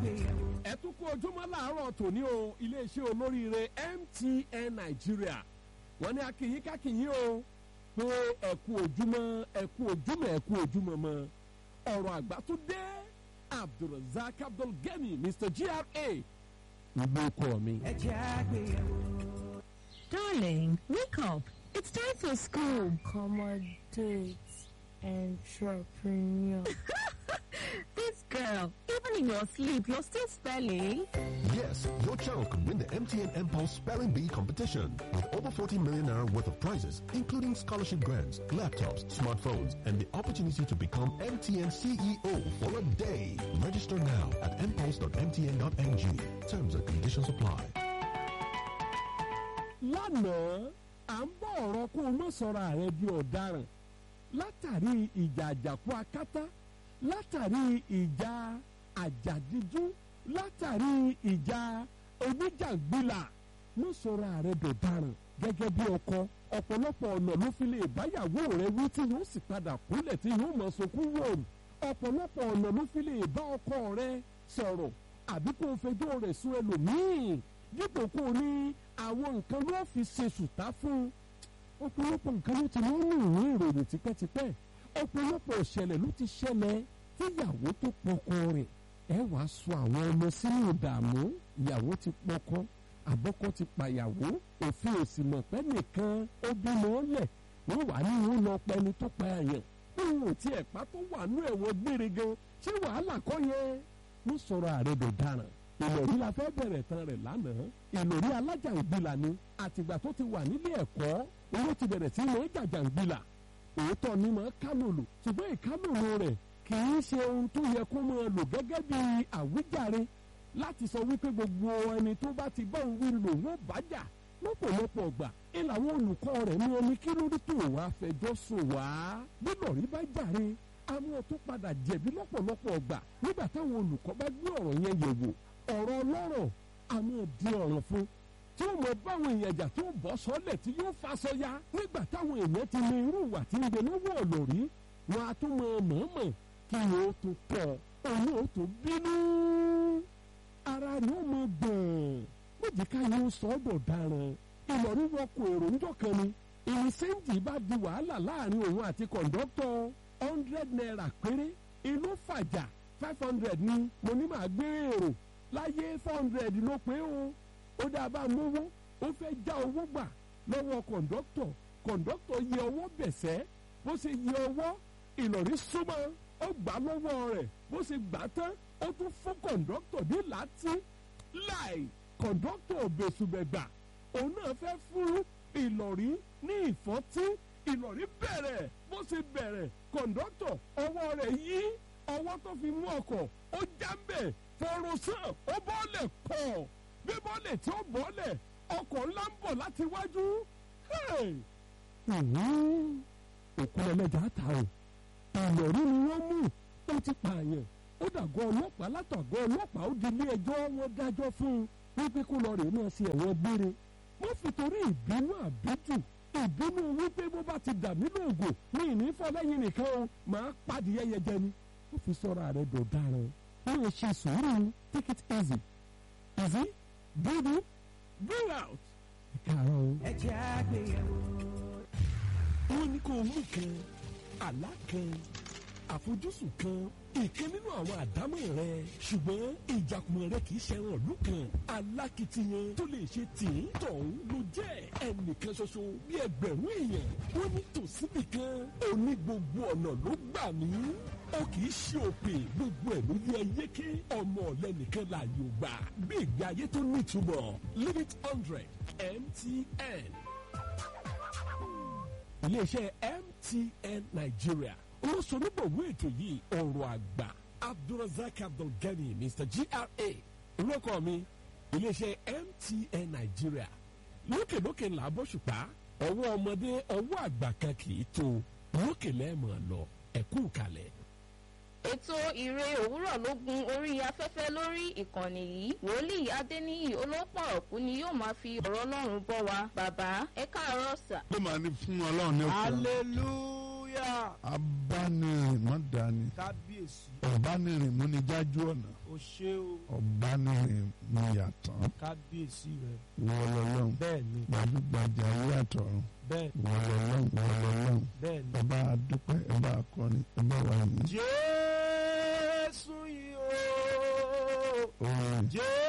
ẹ tún kú ojúmọ́ láàárọ̀ tòní o iléeṣẹ́ olóríire MTN Nigeria wọ́n ní akínyín kákínyín o pé ẹ kú ojúmọ́ ẹ kú ojúmọ́ ẹ kú ojúmọ́ mọ́ ọ̀rọ̀ àgbà tún dé Abdulrasaq Abdulgani Mr. GRA ìlú ọkọ mi. Darling, wake up. It's time for school. Accommodate entrepreneur. This girl, even in your sleep, you're still spelling. Yes, your child could win the MTN Impulse Spelling Bee competition with over 40 million naira worth of prizes, including scholarship grants, laptops, smartphones, and the opportunity to become MTN CEO for a day. Register now at impulse.mtn.ng. Terms and conditions apply. lánàá à ń bọ̀ ọ̀rọ̀ kó o mọ̀ sọ̀rọ̀ ààrẹ di ọ̀daràn látàrí ìjà àjàkú akátá látàrí ìjà àjàdíjú látàrí ìjà oníjàngbìlà mọ̀ sọ̀rọ̀ ààrẹ dọ̀daràn gẹ́gẹ́ bí ọkọ ọ̀pọ̀lọpọ̀ ọ̀nà ló fi lè báyàwó rẹ̀ wí tí yóò sì padà kúnlẹ̀ tí yóò mọ̀ sunkún wòrù ọ̀pọ̀lọpọ̀ ọ̀nà ló fi lè bá ọkọ rẹ̀ sọ̀rọ̀ àbí kó o fẹjọ́ rẹ̀ sùn ẹlòmíì dípò kó o ní àwọn nǹkan ló fi ṣe sùtá fún ọ̀pọ̀lọpọ̀ nǹkan ló ti mú ìwé ìròyìn tipẹ́tipẹ́ ọ̀pọ̀lọpọ̀ ìṣẹ̀lẹ̀ ló ti ṣẹlẹ̀ tíyàwó tó pọkọ rẹ̀ ẹ wàá sọ àwọn ọmọ sínú ìdààmú ìyàwó ti pọkọ àbọ́kọ ti pàyàwó òfin òsì mọ̀ pẹ́ nìkan ó bímọ lẹ̀ wọ́n wà ní ìwọ́n lọ pẹ́ni tó pa àyàn òun ò tiẹ̀ pa tó wà nú ẹ̀wọ̀n gbére gan ṣé wàhálà kọ́ yẹn ló sọ̀rọ̀ ààrẹ dọ̀daràn ìlòrí la fẹ́ bẹ̀rẹ̀ tán rẹ̀ lánàá ìlòrí alájàngbìlà ni àtìgbà tó ti wà nílé ẹ̀kọ́ owó ti bẹ̀rẹ̀ sí mọ́ jàjàngbìlà òótọ́ ni mọ́ kálòlò ṣùgbọ́n ìkálòlò rẹ̀ kì í ṣe ohun tó yẹ kó máa lò gẹ́gẹ́ bí àwíjàre láti sọ wípé gbogbo ẹni tó bá ti bá òun wí lò wọ́n bájà lọ́pọ̀lọpọ̀ ọgbà ìlàwọ́ olùkọ́ rẹ̀ ní omi kí ló dé tó wàá fẹjọ́ sùn wá gbọ́dọ̀ rí bá jàre àwọn tó padà jẹ̀bi lọ́pọ̀lọpọ̀ ọgbà nígbà táwọn olùkọ́ bá gbé ọ̀rọ̀ yẹn yẹ̀wò ọ̀rọ̀ ọlọ́rọ̀ àmọ́ di ọ̀rọ̀ fún tí ó mọ báwọn èèyàn jà tó bọ́ sọ́lẹ̀ tí yóò fa sọ́yà nígbà táwọn èèyàn ti mọ irú ìwà tí ń gbé lọ́wọ́ ọ̀lọ́rí wọn a tún mọ mọ̀ọ́mọ̀ kí wọn ó tún kọ̀ òun ó tún bínú ara rẹ̀ ó mọ gbọ̀n méjì ká yóò sọ ọ́ dọ̀daràn ìlọrí wọkọ̀ èrò ńjọ́ kan ni ìrìnsẹ́ǹjì bá di wàhálà láàrin òun àti kọ̀ǹdọ́tọ̀ 100 naira péré ìlú fàjà 500 ni mo ní màá gbé èrò láyé 400 ló pé o ó dáa bá mówó ó fẹ́ já owó gbà lọ́wọ́ kọ̀ǹdọ́tọ̀ yẹ ọwọ́ bẹ̀sẹ̀ bó ṣe yẹ ọwọ́ ìlọ̀rí súnmọ́ ó gbà lọ́wọ́ rẹ̀ bó ṣe gbà tán ó tún fún kọ̀ǹdọ́tọ̀ ní láti láì kọ̀ǹdọ́tọ̀ òbèṣùbẹ̀gbà òun náà fẹ́ fún ìlọ̀rí ní ìfọ́tí ìlọ̀rí bẹ̀rẹ̀ bó ṣe bẹ̀rẹ̀ kọ̀ǹdọ́tọ̀ ọwọ́ rẹ̀ yí ọwọ́ tó fi mú ọkọ̀ ó jábẹ̀ fọrọsán ó bọ́ọ̀lẹ̀ kọ̀ bí bọ́ọ̀lẹ̀ tí ó bọ́ọ̀lẹ̀ ọkọ̀ ńlá ń bọ̀ láti wájú. òkú ẹlẹ́jà ta o ìlọ̀rí ni wọ́n mú ó ti pààyàn ó dàgọ́ ọlọ́pàá látàgọ́ ọlọ́pàá ó di ilé ẹjọ́ wọn dájọ́ fún un wípé kó lọ rè náà sí ẹ̀wọ̀n gbére wọ́n fi torí ìbínú àbíjù ìbínú wípé bó bá ti dà mí lóògùn ní ìnífọ̀lẹ́yìn nìkan o máa pàdé ẹyẹ jẹ ni ó fi sọ̀rọ̀ ààrẹ dọ̀daràn wọ́n yẹ ṣe sùúrù take it easy breathe in breathe out. ìkàrọ̀ o. ẹ jẹ́ àgbéyẹ̀wò. wọ́n ní kó o mú kan àlá kan àfojúsùn kan ìkan nínú àwọn àdámọ̀ rẹ ṣùgbọ́n ìjàkùmọ̀ rẹ kì í ṣẹran ìlú kan alákìtiyan tó lè ṣe tìǹ tọ̀hún ló jẹ́ ẹnìkan ṣoṣo bí ẹgbẹ̀rún èèyàn wọ́n ní tòsíbì kan òní gbogbo ọ̀nà ló gbà mí ó kì í ṣe òpè gbogbo ẹ̀ ló yẹ yéké ọmọ ọ̀lẹ́nìkan láàyè ò gbà bí ìgbé ayé tó nítumọ̀ limit 100 MTN iléeṣẹ́ MTN Nigeria olóṣonígbòwó ètò yìí ọ̀rọ̀ àgbà Abdulrasaq Abdulgani Mr. GRA olóko mi iléeṣẹ́ MTN Nigeria lókèlókè ńlá bóṣùpá ọwọ́ ọmọdé ọwọ́ àgbà kan kì í tó lókè lẹ́ẹ̀mọ̀ lọ ẹ̀kú kalẹ̀. ètò ìre òwúrọ̀ ló gun orí afẹ́fẹ́ lórí ìkànnì yìí wòlíì adéníyì olópọ̀rọ̀kú ni yóò máa fi ọ̀rọ̀ ọlọ́run bọ́ wa bàbá ẹ káàárọ̀ sà. ló máa ní fún ọlọ́run ní òkè. hallelujah. hallelujah. abánirìn mọ́ dání. kábíyèsí. ọ̀bánirìn mú ni jájú ọ̀nà. o ṣé o. ọ̀bánirìn mú yàtọ̀. kábíyèsí rẹ. ìwọ lọ́lọ́run. bẹ́ẹ̀ni. gbajúgbajà ayé àtọ̀run. bẹ́ẹ̀ni. ìwọ lọ́lọ́run ìwọ lọ́lọ́run. bẹ́ẹ̀ni. ẹ bá a dúpẹ́ ẹ bá a kọrin ẹ bá wa yìn. Jésù yìí o. orin. Jésù.